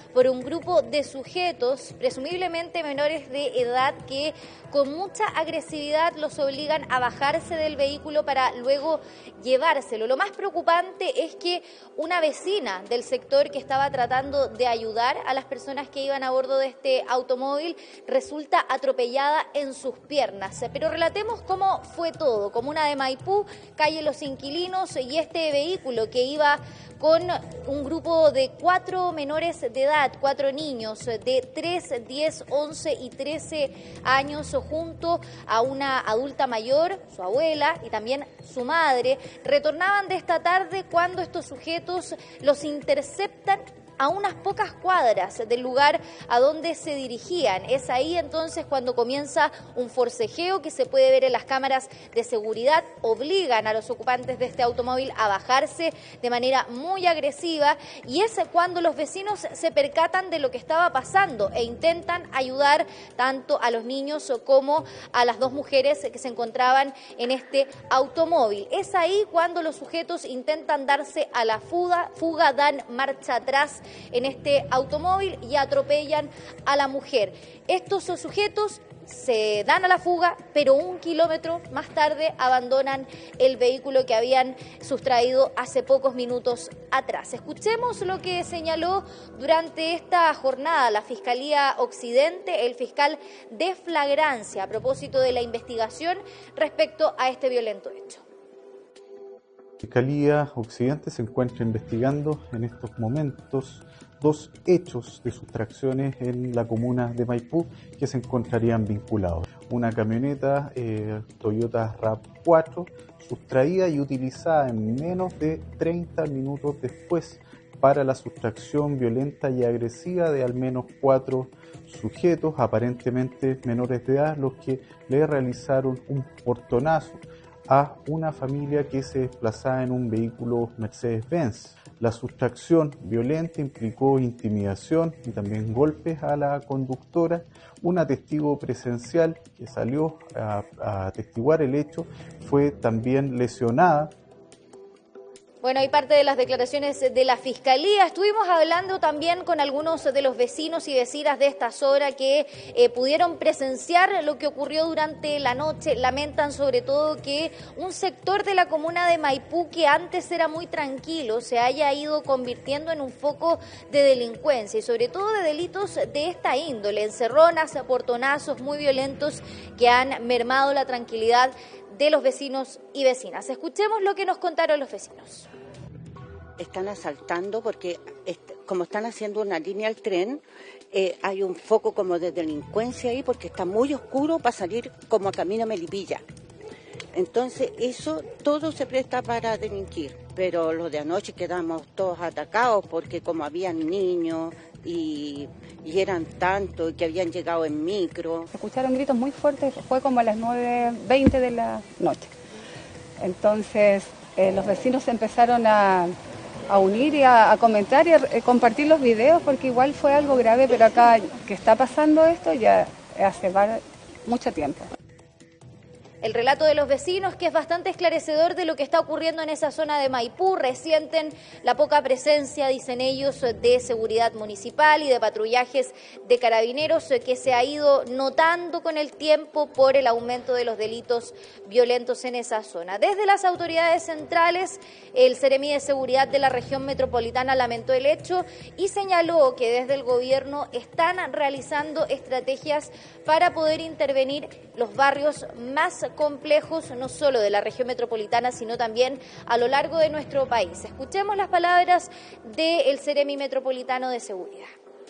por un grupo de sujetos, presumiblemente menores de edad, que con mucha agresividad los obligan a bajarse del vehículo para luego llevárselo. Lo más preocupante es que una vecina del sector que estaba tratando de ayudar a las personas que iban a bordo de este automóvil resulta atropellada en sus piernas. Pero relatemos cómo fue todo. Comuna de Maipú, calle Los Inquilinos, y este vehículo que iba con un grupo de 4 menores de edad, 4 niños de 3, 10, 11 y 13 años, junto a una adulta mayor, su abuela y también su madre, retornaban de esta tarde cuando estos sujetos los interceptan a unas pocas cuadras del lugar a donde se dirigían. Es ahí entonces cuando comienza un forcejeo que se puede ver en las cámaras de seguridad. Obligan a los ocupantes de este automóvil a bajarse de manera muy agresiva, y es cuando los vecinos se percatan de lo que estaba pasando e intentan ayudar tanto a los niños como a las 2 mujeres que se encontraban en este automóvil. Es ahí cuando los sujetos intentan darse a la fuga, dan marcha atrás en este automóvil y atropellan a la mujer. Estos sujetos se dan a la fuga, pero 1 kilómetro más tarde abandonan el vehículo que habían sustraído hace pocos minutos atrás. Escuchemos lo que señaló durante esta jornada la Fiscalía Occidente, el fiscal de flagrancia, a propósito de la investigación respecto a este violento hecho. La Fiscalía Occidente se encuentra investigando en estos momentos 2 hechos de sustracciones en la comuna de Maipú que se encontrarían vinculados. Una camioneta Toyota RAV4 sustraída y utilizada en menos de 30 minutos después para la sustracción violenta y agresiva de al menos 4 sujetos, aparentemente menores de edad, los que le realizaron un portonazo a una familia que se desplazaba en un vehículo Mercedes-Benz. La sustracción violenta implicó intimidación y también golpes a la conductora. Una testigo presencial que salió a atestiguar el hecho fue también lesionada. Bueno, hay parte de las declaraciones de la Fiscalía. Estuvimos hablando también con algunos de los vecinos y vecinas de esta zona que pudieron presenciar lo que ocurrió durante la noche. Lamentan sobre todo que un sector de la comuna de Maipú, que antes era muy tranquilo, se haya ido convirtiendo en un foco de delincuencia y sobre todo de delitos de esta índole, encerronas, portonazos muy violentos que han mermado la tranquilidad de los vecinos y vecinas. Escuchemos lo que nos contaron los vecinos. Están asaltando porque como están haciendo una línea al tren, hay un foco como de delincuencia ahí porque está muy oscuro para salir como a camino a Melipilla. Entonces eso todo se presta para delinquir, pero los de anoche quedamos todos atacados porque como habían niños y eran tantos que habían llegado en micro. Escucharon gritos muy fuertes, fue como a las 9:20 de la noche. Entonces los vecinos se empezaron a unir y a comentar y a compartir los videos porque igual fue algo grave, pero acá que está pasando esto ya hace mucho tiempo. El relato de los vecinos, que es bastante esclarecedor de lo que está ocurriendo en esa zona de Maipú. Resienten la poca presencia, dicen ellos, de seguridad municipal y de patrullajes de carabineros que se ha ido notando con el tiempo por el aumento de los delitos violentos en esa zona. Desde las autoridades centrales, el Seremi de Seguridad de la región metropolitana lamentó el hecho y señaló que desde el gobierno están realizando estrategias para poder intervenir los barrios más complejos, no solo de la región metropolitana, sino también a lo largo de nuestro país. Escuchemos las palabras del Seremi Metropolitano de Seguridad.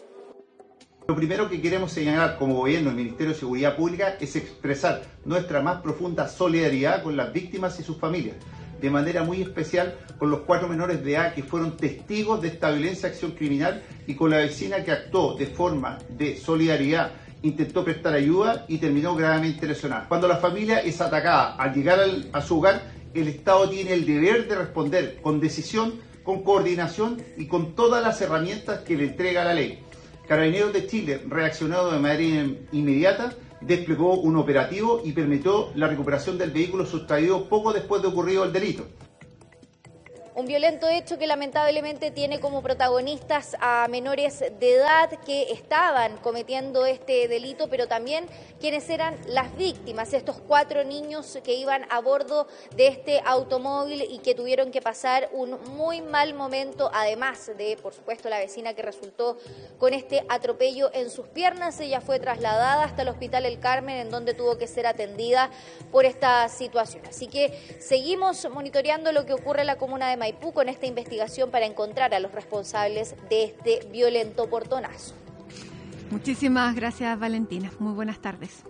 Lo primero que queremos señalar como gobierno, el Ministerio de Seguridad Pública, es expresar nuestra más profunda solidaridad con las víctimas y sus familias, de manera muy especial con los 4 menores de edad que fueron testigos de esta violencia, acción criminal, y con la vecina que actuó de forma de solidaridad, intentó prestar ayuda y terminó gravemente lesionada. Cuando la familia es atacada al llegar a su hogar, el Estado tiene el deber de responder con decisión, con coordinación y con todas las herramientas que le entrega la ley. Carabineros de Chile, reaccionado de manera inmediata, desplegó un operativo y permitió la recuperación del vehículo sustraído poco después de ocurrido el delito. Un violento hecho que lamentablemente tiene como protagonistas a menores de edad que estaban cometiendo este delito, pero también quienes eran las víctimas, estos 4 niños que iban a bordo de este automóvil y que tuvieron que pasar un muy mal momento, además de, por supuesto, la vecina que resultó con este atropello en sus piernas. Ella fue trasladada hasta el Hospital El Carmen, en donde tuvo que ser atendida por esta situación. Así que seguimos monitoreando lo que ocurre en la comuna de Maipú con esta investigación para encontrar a los responsables de este violento portonazo. Muchísimas gracias, Valentina. Muy buenas tardes.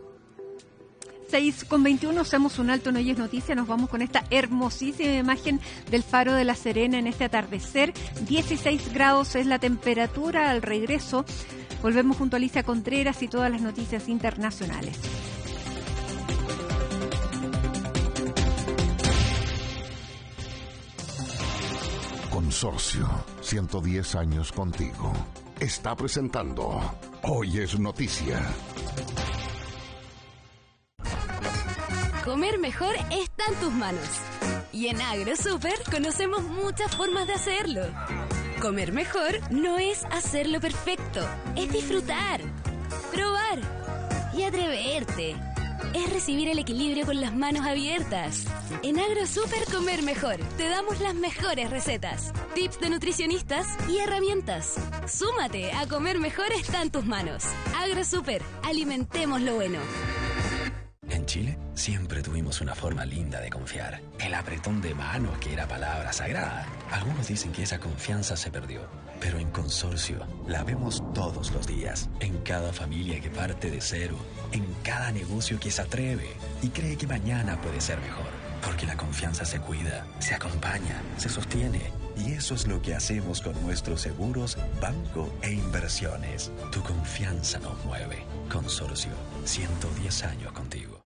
6:21, hacemos un alto en Hoy es Noticia. Nos vamos con esta hermosísima imagen del Faro de La Serena en este atardecer. 16 grados es la temperatura. Al regreso volvemos junto a Alicia Contreras y todas las noticias internacionales. Consorcio, 110 años contigo. Está presentando Hoy es Noticia. Comer mejor está en tus manos. Y en AgroSuper conocemos muchas formas de hacerlo. Comer mejor no es hacerlo perfecto, es disfrutar, probar y atreverte. Es recibir el equilibrio con las manos abiertas. En AgroSuper Comer Mejor te damos las mejores recetas, tips de nutricionistas y herramientas. Súmate a Comer Mejor está en tus manos. AgroSuper, alimentemos lo bueno. En Chile siempre tuvimos una forma linda de confiar. El apretón de manos, que era palabra sagrada. Algunos dicen que esa confianza se perdió, pero en Consorcio la vemos todos los días. En cada familia que parte de cero, en cada negocio que se atreve y cree que mañana puede ser mejor. Porque la confianza se cuida, se acompaña, se sostiene. Y eso es lo que hacemos con nuestros seguros, banco e inversiones. Tu confianza nos mueve. Consorcio, 110 años contigo.